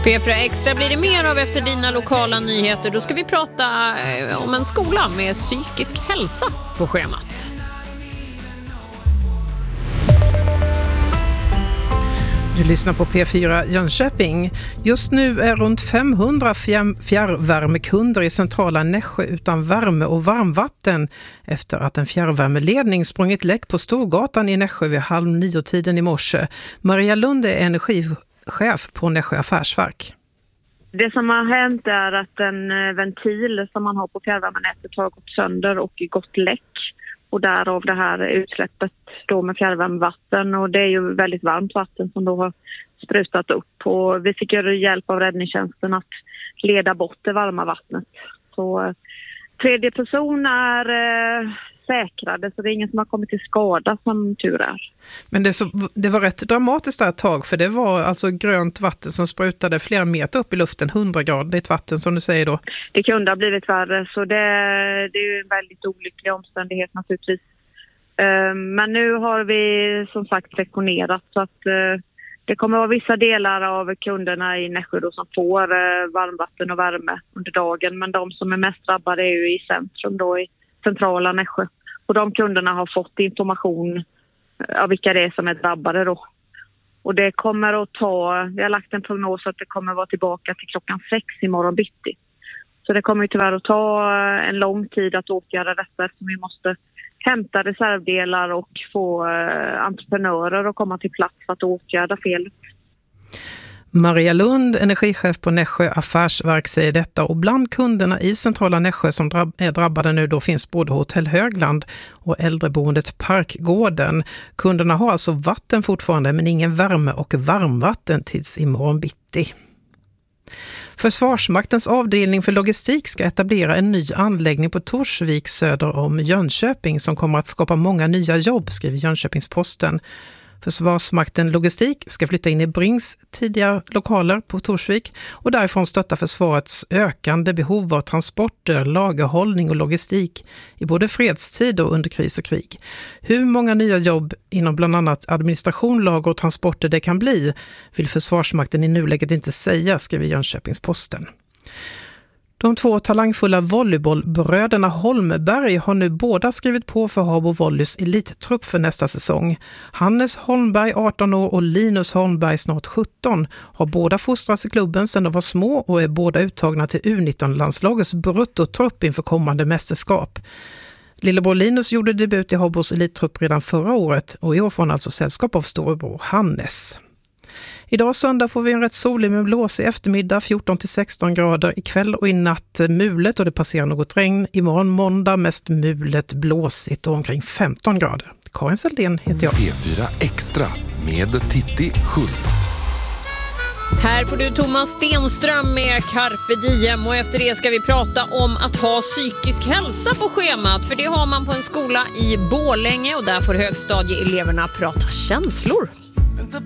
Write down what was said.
P4 Extra blir det mer av efter dina lokala nyheter. Då ska vi prata om en skola med psykisk hälsa på schemat. Du lyssnar på P4 Jönköping. Just nu är runt 500 fjärrvärmekunder i centrala Nässjö utan värme och varmvatten efter att en fjärrvärmeledning sprungit läck på Storgatan i Nässjö vid 8:30 i morse. Maria Lund är energichef på Nässjö affärsverk. Det som har hänt är att en ventil som man har på fjärrvärmenätet har gått sönder och gått läck. Och därav det här utsläppet då med fjärrvärmevatten, och det är ju väldigt varmt vatten som då har sprutat upp, och vi fick göra hjälp av räddningstjänsten att leda bort det varma vattnet. Så tredje person är säkrade, så det är ingen som har kommit till skada som tur är. Men det var rätt dramatiskt där ett tag, för det var alltså grönt vatten som sprutade flera meter upp i luften, 100-gradigt vatten som du säger då. Det kunde ha blivit värre, så det är ju en väldigt olycklig omständighet naturligtvis. Men nu har vi som sagt sektionerat, så att det kommer att vara vissa delar av kunderna i Nässjö då som får varmvatten och värme under dagen, men de som är mest drabbade är ju i centrum då, i centrala Nässjö. Och de kunderna har fått information av vilka det är som är drabbade då. Och det kommer att vi har lagt en prognos att det kommer att vara tillbaka till klockan 6 imorgon bitti. Så det kommer tyvärr att ta en lång tid att åtgärda detta, eftersom vi måste hämta reservdelar och få entreprenörer att komma till plats för att åtgärda felet. Maria Lund, energichef på Nässjö affärsverk, säger detta, och bland kunderna i centrala Nässjö som är drabbade nu då finns både Hotell Högland och äldreboendet Parkgården. Kunderna har alltså vatten fortfarande men ingen värme och varmvatten tills imorgon bitti. Försvarsmaktens avdelning för logistik ska etablera en ny anläggning på Torsvik söder om Jönköping som kommer att skapa många nya jobb, skriver Jönköpings-Posten. Försvarsmakten Logistik ska flytta in i Brings tidiga lokaler på Torsvik och därifrån stötta försvarets ökande behov av transporter, lagerhållning och logistik i både fredstid och under kris och krig. Hur många nya jobb inom bland annat administration, lager och transporter det kan bli vill Försvarsmakten i nuläget inte säga, skriver Jönköpings-Posten. De 2 talangfulla volleybollbröderna Holmberg har nu båda skrivit på för Habo Volleys elittrupp för nästa säsong. Hannes Holmberg, 18 år, och Linus Holmberg, snart 17, har båda fostrats i klubben sedan de var små och är båda uttagna till U19-landslagets bruttotrupp inför kommande mästerskap. Lillebror Linus gjorde debut i Habos elittrupp redan förra året och i år får han alltså sällskap av storebror Hannes. Idag söndag får vi en rätt solig med blås i eftermiddag, 14-16 grader. Ikväll och i natt mulet och det passerar något regn. Imorgon måndag mest mulet, blåsigt och omkring 15 grader. Karin Seldén heter jag. P4 Extra med Titti Schultz. Här får du Thomas Stenström med Carpe Diem, och efter det ska vi prata om att ha psykisk hälsa på schemat, för det har man på en skola i Borlänge och där får högstadieeleverna prata känslor. Vänta